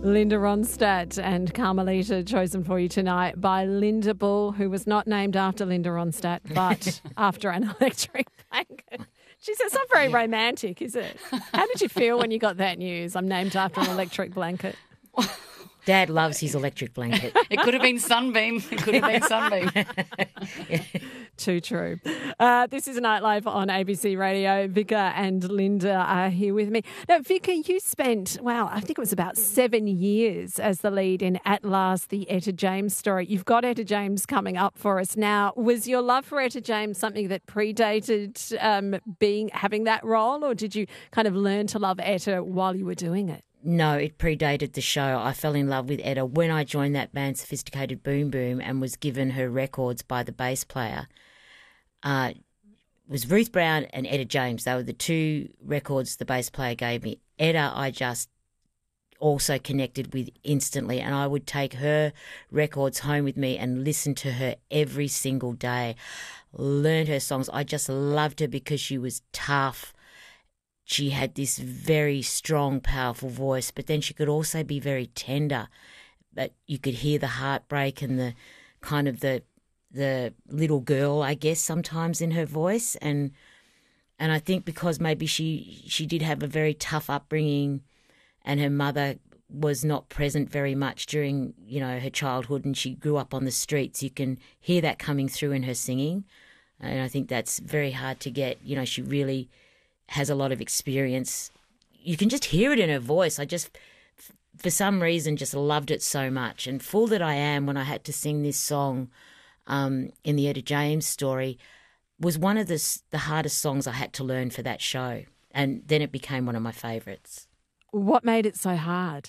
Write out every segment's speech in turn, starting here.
Linda Ronstadt and Carmelita, chosen for you tonight by Linda Bull, who was not named after Linda Ronstadt, but after an electric blanket. She says, it's not very romantic, is it? How did you feel when you got that news? I'm named after an electric blanket. Dad loves his electric blanket. It could have been Sunbeam. It could have been Sunbeam. Too true. This is Nightlife on ABC Radio. Vika and Linda are here with me. Now, Vika, you spent, I think it was about 7 years as the lead in At Last, the Etta James story. You've got Etta James coming up for us now. Was your love for Etta James something that predated having that role, or did you kind of learn to love Etta while you were doing it? No, it predated the show. I fell in love with Etta when I joined that band, Sophisticated Boom Boom, and was given her records by the bass player. It was Ruth Brown and Etta James. They were the two records the bass player gave me. Etta, I just also connected with instantly, and I would take her records home with me and listen to her every single day, learn her songs. I just loved her because she was tough. She had this very strong, powerful voice, but then she could also be very tender. But you could hear the heartbreak and the kind of the little girl, I guess, sometimes in her voice. And I think because maybe she did have a very tough upbringing, and her mother was not present very much during, her childhood, and she grew up on the streets. You can hear that coming through in her singing, and I think that's very hard to get. She really has a lot of experience. You can just hear it in her voice. I just, for some reason, just loved it so much. And Fool That I Am, when I had to sing this song in the Etta James story, was one of the hardest songs I had to learn for that show. And then it became one of my favourites. What made it so hard?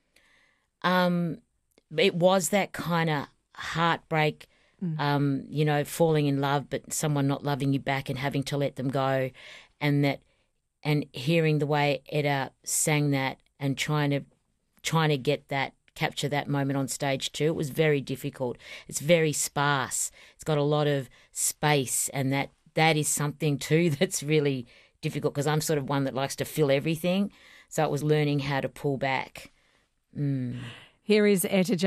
It was that kind of heartbreak, falling in love but someone not loving you back and having to let them go, and hearing the way Etta sang that and trying to capture that moment on stage too. It was very difficult. It's very sparse. It's got a lot of space, and that is something too that's really difficult because I'm sort of one that likes to fill everything. So it was learning how to pull back. Here is Etta James.